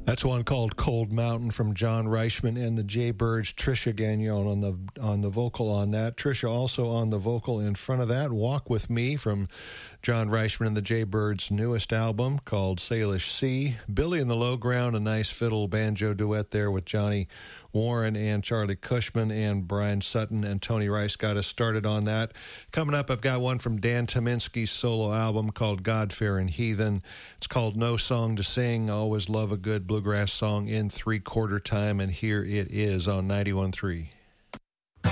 That's one called Cold Mountain from John Reichman and the Jaybirds. Trisha Gagnon on the vocal on that. Trisha also on the vocal in front of that. Walk With Me from John Reichman and the Jaybirds' newest album called Salish Sea. Billy in the Low Ground, a nice fiddle banjo duet there with Johnny Warren and Charlie Cushman and Brian Sutton and Tony Rice got us started on that. Coming up, I've got one from Dan Tyminski's solo album called God-Fearing Heathen. It's called No Song to Sing. I always love a good bluegrass song in three-quarter time, and here it is on 91.3.